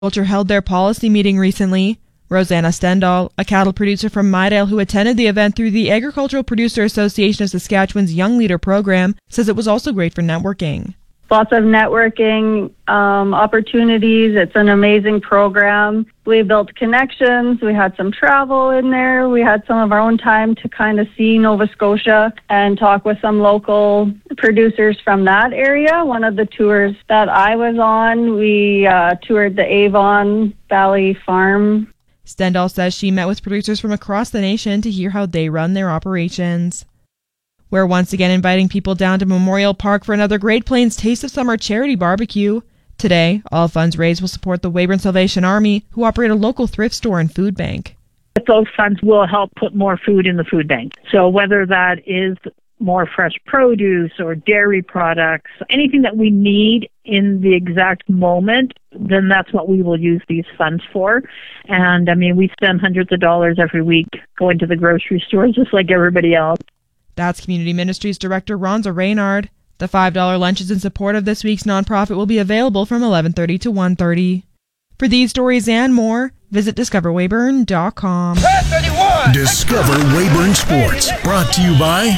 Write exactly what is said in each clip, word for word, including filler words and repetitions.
Agriculture held their policy meeting recently. Rosanna Stendahl, a cattle producer from Midale who attended the event through the Agricultural Producer Association of Saskatchewan's Young Leader program, says it was also great for networking. Lots of networking um, opportunities. It's an amazing program. We built connections. We had some travel in there. We had some of our own time to kind of see Nova Scotia and talk with some local producers from that area. One of the tours that I was on, we uh, toured the Avon Valley Farm. Stendahl says she met with producers from across the nation to hear how they run their operations. We're once again inviting people down to Memorial Park for another Great Plains Taste of Summer charity barbecue. Today, all funds raised will support the Weyburn Salvation Army, who operate a local thrift store and food bank. Those funds will help put more food in the food bank. So whether that is more fresh produce or dairy products, anything that we need in the exact moment, then that's what we will use these funds for. And I mean, we spend hundreds of dollars every week going to the grocery store just like everybody else. That's Community Ministries Director Ronza Reynard. The five dollar lunches in support of this week's nonprofit will be available from eleven thirty to one thirty. For these stories and more, visit discover weyburn dot com. Discover Weyburn Sports, brought to you by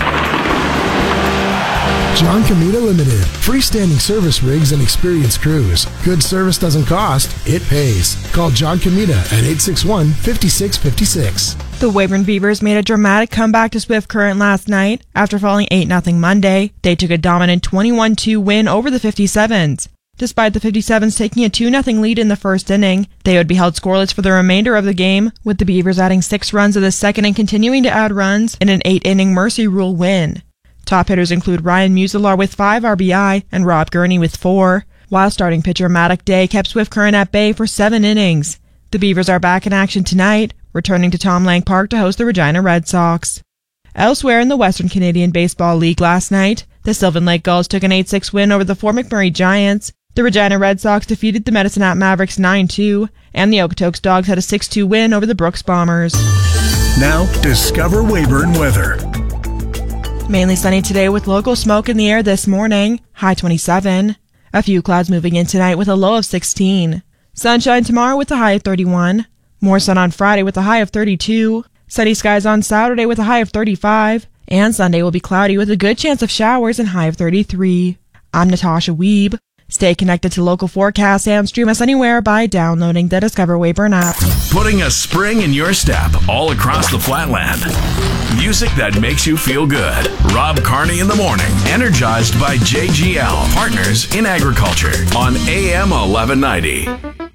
John Comita Limited. Freestanding service rigs and experienced crews. Good service doesn't cost, it pays. Call John Comita at eight six one, five six five six. The Weyburn Beavers made a dramatic comeback to Swift Current last night. After falling eight nothing Monday, they took a dominant twenty-one two win over the fifty-sevens. Despite the fifty-sevens taking a two nothing lead in the first inning, they would be held scoreless for the remainder of the game, with the Beavers adding six runs in the second and continuing to add runs in an eight inning Mercy Rule win. Top hitters include Ryan Musilar with five R B I and Rob Gurney with four, while starting pitcher Maddock Day kept Swift Current at bay for seven innings. The Beavers are back in action tonight, returning to Tom Lang Park to host the Regina Red Sox. Elsewhere in the Western Canadian Baseball League last night, the Sylvan Lake Gulls took an eight six win over the Fort McMurray Giants. The Regina Red Sox defeated the Medicine Hat Mavericks nine two, and the Okotoks Dogs had a six two win over the Brooks Bombers. Now, discover Weyburn weather. Mainly sunny today with local smoke in the air this morning, high twenty-seven. A few clouds moving in tonight with a low of sixteen. Sunshine tomorrow with a high of thirty-one. More sun on Friday with a high of thirty-two. Sunny skies on Saturday with a high of thirty-five. And Sunday will be cloudy with a good chance of showers and high of thirty-three. I'm Natasha Weeb. Stay connected to local forecasts and stream us anywhere by downloading the Discover Weyburn app. Putting a spring in your step all across the flatland. Music that makes you feel good. Rob Carney in the morning, energized by J G L, partners in agriculture on A M eleven ninety.